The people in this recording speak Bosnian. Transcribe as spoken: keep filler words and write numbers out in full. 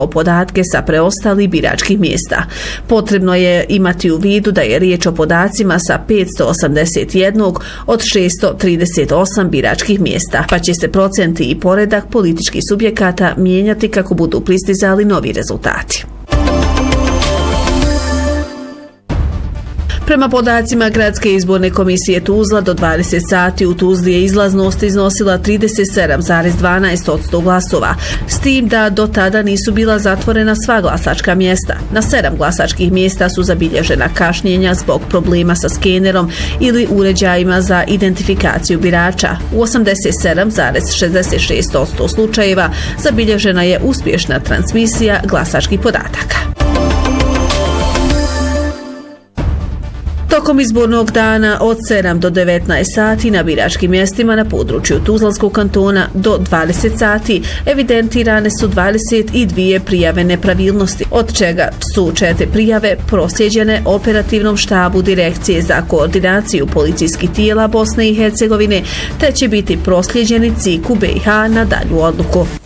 podatke sa preostalih biračkih mjesta. Potrebno je imati u vidu da je riječ o podacima sa petsto osamdeset jedan od šessto trideset osam biračkih mjesta, pa će se procenti i poredak političkih subjekata mijenjati kako budu pristizali novi rezultati. Prema podacima Gradske izborne komisije Tuzla, do dvadeset sati u Tuzli je izlaznost iznosila trideset sedam zarez dvanaest posto glasova, s tim da do tada nisu bila zatvorena sva glasačka mjesta. Na sedam glasačkih mjesta su zabilježena kašnjenja zbog problema sa skenerom ili uređajima za identifikaciju birača. U osamdeset sedam zarez šezdeset šest posto slučajeva zabilježena je uspješna transmisija glasačkih podataka. Tokom izbornog dana od sedam do devetnaest sati na biračkim mjestima na području Tuzlanskog kantona do dvadeset sati evidentirane su dvadeset dvije prijave nepravilnosti, od čega su četiri prijave proslijeđene operativnom štabu Direkcije za koordinaciju policijskih tijela Bosne i Hercegovine, te će biti proslijeđeni C I K-u B i H na dalju odluku.